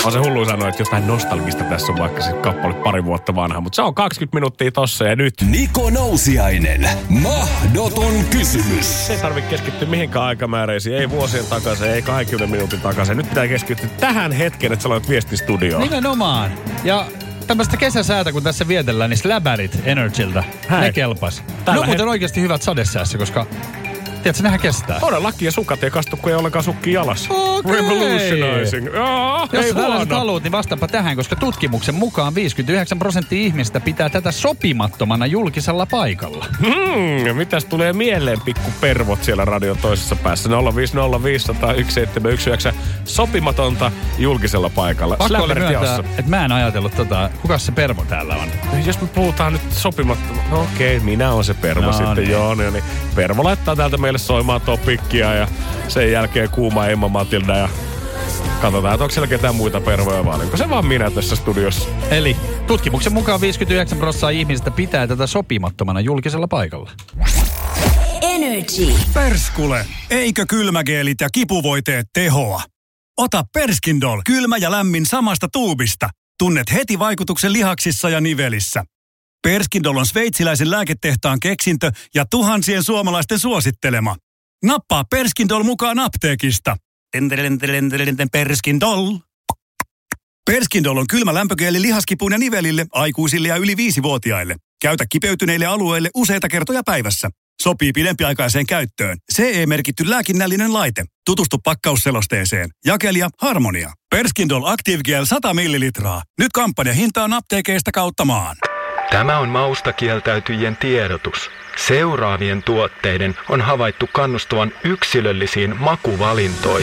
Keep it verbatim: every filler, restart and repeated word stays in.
On se hullu sanoa, että jotain nostalgista tässä on, vaikka se kappale pari vuotta vanha. Mutta se on kaksikymmentä minuuttia tossa ja nyt. Niko Nousiainen. Mahdoton kysymys. Ei tarvitse keskittyä mihinkään aikamääreisiin. Ei vuosien takaisin, ei kaksikymmentä minuutin takaisin. Nyt pitää keskittyä tähän hetkeen, että sä laitat viestistudioon. Nimenomaan. Ja tämmöistä kesäsäätä, kun tässä vietellään, niin Släbärit Energyltä. Hei. Ne kelpas. Tällä No muuten het- oikeasti hyvät sadesäässä, koska tiedätkö, nehän kestää. Todellakin, ja sukat ei kastu, kun ei ollenkaan sukki jalassa. Okei. Revolutionizing. Jaa, Jos ei sä tällaiset huono. haluat, niin vastaapa tähän, koska tutkimuksen mukaan viisikymmentäyhdeksän prosenttia ihmistä pitää tätä sopimattomana julkisella paikalla. Hmm, mitäs tulee mieleen pikku pervot siellä radion toisessa päässä? nolla viisi nolla viisi nolla nolla yksi seitsemän yksi yhdeksän sopimatonta julkisella paikalla. Pakko oli Släbärit myöntää, jaossa. että mä en ajatellut tota, kuka se pervo täällä on. Jos me puhutaan nyt sopimattomasta, no okei, minä on se pervo No sitten, niin. joo, niin, niin. Pervo laittaa täältä meille soimaan topikkia ja sen jälkeen kuuma Emma Matilda ja katsotaan, että onko siellä ketään muita pervoja vai onko se vaan minä tässä studiossa. Eli tutkimuksen mukaan viisikymmentäyhdeksän prosenttia ihmisistä pitää tätä sopimattomana julkisella paikalla. Energy. Perskule, eikö kylmägeelit ja kipuvoiteet tehoa? Ota Perskindol, kylmä ja lämmin samasta tuubista. Tunnet heti vaikutuksen lihaksissa ja nivelissä. Perskindol on sveitsiläisen lääketehtaan keksintö ja tuhansien suomalaisten suosittelema. Nappaa Perskindol mukaan apteekista. Perskindol. Perskindol on kylmä lämpögeeli lihaskipuun ja nivelille, aikuisille ja yli viisivuotiaille. Käytä kipeytyneille alueille useita kertoja päivässä. Sopii pidempiaikaiseen käyttöön. C E-merkitty lääkinnällinen laite. Tutustu pakkausselosteeseen. Jakelija Harmonia. Perskindol Active Gel sata millilitraa. Nyt kampanjahinta on apteekeista kautta maan. Tämä on mausta kieltäytyjien tiedotus. Seuraavien tuotteiden on havaittu kannustavan yksilöllisiin makuvalintoihin.